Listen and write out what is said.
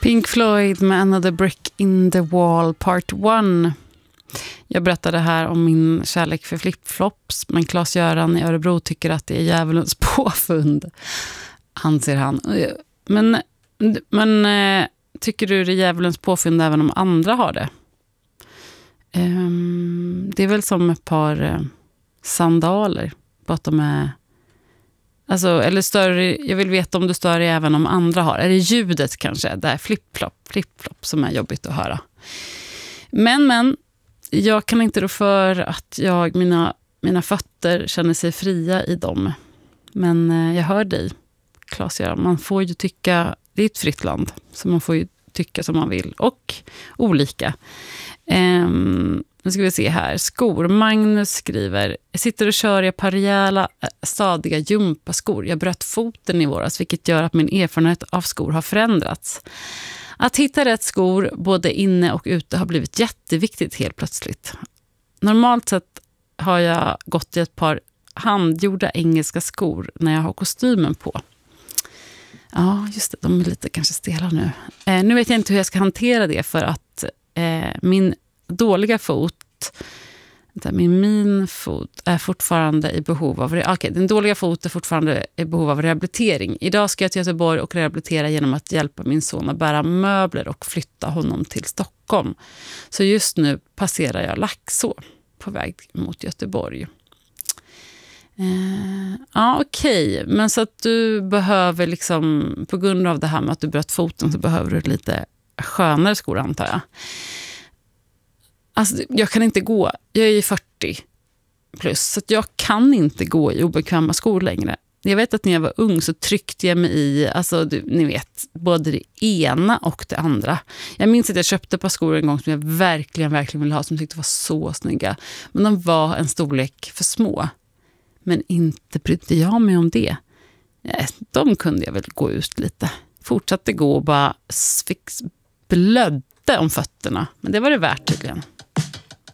Pink Floyd med Another Brick in the Wall Part 1. Jag berättade här om min kärlek för flipflops, men Claes-Göran i Örebro tycker att det är djävulens påfund, anser han. Men tycker du det är djävulens påfund även om andra har det? Det är väl som ett par sandaler, bara att de är... Alltså, eller större, jag vill veta om du stör dig även om andra har. Är det ljudet kanske? Det är flip-flop som är jobbigt att höra. Men jag kan inte rå för att mina fötter känner sig fria i dem. Men jag hör dig, Claes-Göran. Man får ju tycka, det är ett fritt land, så man får ju tycka som man vill. Och olika. Nu ska vi se här. Skor. Magnus skriver: jag sitter och kör i ett par rejäla, stadiga gympaskor. Jag bröt foten i våras, vilket gör att min erfarenhet av skor har förändrats. Att hitta rätt skor både inne och ute har blivit jätteviktigt helt plötsligt. Normalt sett har jag gått i ett par handgjorda engelska skor när jag har kostymen på. Ja, just det. De är lite kanske stela nu. Nu vet jag inte hur jag ska hantera det, för att min dåliga fot, min fot är fortfarande i behov av den dåliga foten är fortfarande i behov av rehabilitering. Idag ska jag till Göteborg och rehabilitera genom att hjälpa min son att bära möbler och flytta honom till Stockholm. Så just nu passerar jag Laxå på väg mot Göteborg. Okej. Men så att du behöver liksom, på grund av det här med att du bröt foten, så behöver du lite skönare skor, antar jag. Alltså, jag kan inte gå. Jag är 40 plus, så att jag kan inte gå i obekväma skor längre. Jag vet att när jag var ung så tryckte jag mig i, alltså ni vet, både det ena och det andra. Jag minns att jag köpte ett par skor en gång som jag verkligen ville ha, som jag tyckte var så snygga. Men de var en storlek för små. Men inte brydde jag mig om det. De kunde jag väl gå ut lite. Fortsatte gå och bara blödde om fötterna. Men det var det värt tydligen.